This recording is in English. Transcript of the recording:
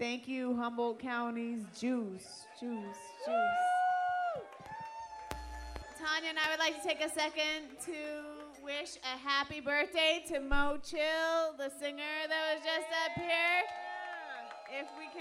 Thank you, Humboldt County's Juice. Tanya and I would like to take a second to wish a happy birthday to Mo Chill, the singer that was just up here. If we can